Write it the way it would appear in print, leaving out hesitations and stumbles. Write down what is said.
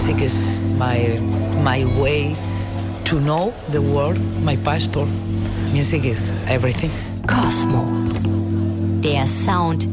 Music is my way to know the world, my passport. Music is everything. Cosmo. Der Sound